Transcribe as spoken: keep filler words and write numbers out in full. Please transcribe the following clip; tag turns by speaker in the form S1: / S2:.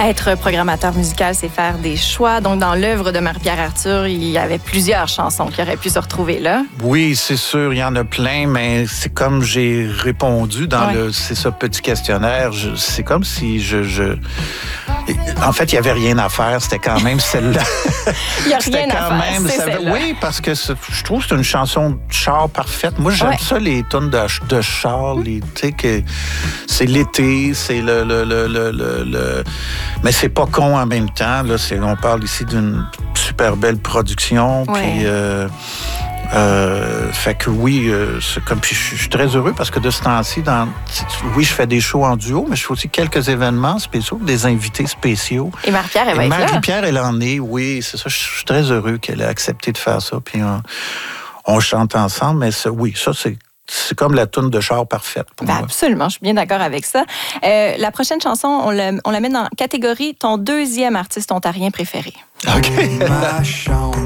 S1: Être programmateur musical, c'est faire des choix. Donc, dans l'œuvre de Marie-Pierre Arthur, il y avait plusieurs chansons qui auraient pu se retrouver là.
S2: Oui, c'est sûr, il y en a plein, mais c'est comme j'ai répondu dans ouais. le, c'est ça, petit questionnaire. Je, c'est comme si je, je... En fait, il n'y avait rien à faire. C'était quand même celle-là.
S1: Il n'y a rien à faire, même, c'est
S2: ça,
S1: celle-là.
S2: Oui, parce que je trouve que c'est une chanson de char parfaite. Moi, j'aime ouais. ça, les tunes de, de char. Tu sais, que c'est l'été, c'est le, le, le, le, le, le... Mais c'est pas con en même temps. Là, c'est, on parle ici d'une super belle production. Ouais. Puis... Euh, Euh, fait que oui, euh, c'est comme puis je suis très heureux parce que de ce temps-ci, dans, oui, je fais des shows en duo, mais je fais aussi quelques événements spéciaux, des invités spéciaux.
S1: Et Marie-Pierre, elle va être là.
S2: Marie-Pierre, elle en est, oui, c'est ça. Je suis très heureux qu'elle ait accepté de faire ça. Puis on, on chante ensemble, mais ça, oui, ça c'est C'est comme la toune de char parfaite pour
S1: ben
S2: moi.
S1: Absolument, je suis bien d'accord avec ça. Euh, la prochaine chanson, on la, on la met dans la catégorie ton deuxième artiste ontarien préféré.
S2: OK.
S3: Ma chambre,